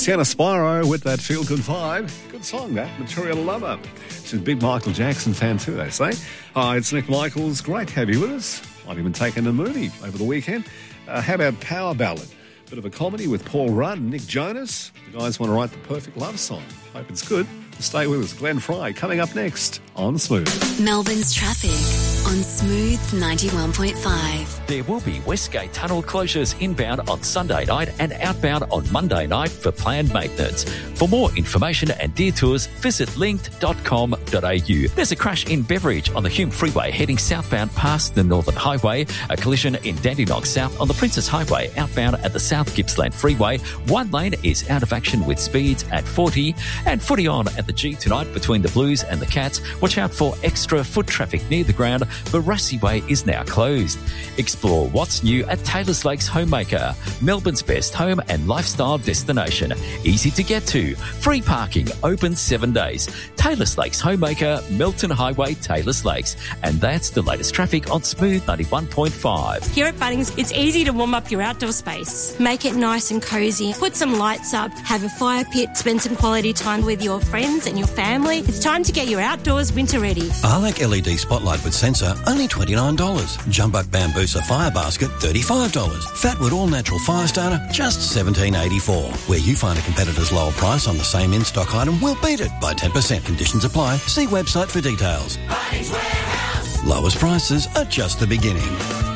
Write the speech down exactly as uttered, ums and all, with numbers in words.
Sienna Spiro with that feel-good vibe. Good song, that. Material Lover. She's a big Michael Jackson fan too, they say. Hi, it's Nick Michaels. Great to have you with us. Might even taken a movie over the weekend. Uh, how about Power Ballad? Bit of a comedy with Paul Rudd and Nick Jonas. The guys want to write the perfect love song. Hope it's good. Stay with us. Glenn Fry coming up next on Smooth. Melbourne's traffic on Smooth ninety-one point five. There will be Westgate Tunnel closures inbound on Sunday night and outbound on Monday night for planned maintenance. For more information and detours, visit linked dot com dot a u. There's a crash in Beveridge on the Hume Freeway heading southbound past the Northern Highway. A collision in Dandenong South on the Princess Highway outbound at the South Gippsland Freeway. One lane is out of action with speeds at forty. And footy on at the G tonight between the Blues and the Cats. Watch out for extra foot traffic near the ground. Barassi Way is now closed. Explore what's new at Taylor's Lakes Homemaker, Melbourne's best home and lifestyle destination. Easy to get to. Free parking, open seven days. Taylor's Lakes Homemaker, Milton Highway, Taylor's Lakes. And that's the latest traffic on Smooth ninety-one point five. Here at Bunnings, it's easy to warm up your outdoor space. Make it nice and cosy. Put some lights up, have a fire pit, spend some quality time with your friends and your family. It's time to get your outdoors winter ready. Arlac L E D Spotlight with sensor, only twenty-nine dollars. Jumbuck Bambusa Fire Basket, thirty-five dollars. Fatwood All Natural Fire Starter, just seventeen eighty-four. Where you find a competitor's lower price on the same in-stock item, we'll beat it by ten percent. Conditions apply. See website for details. Bunnings Warehouse. Lowest prices are just the beginning.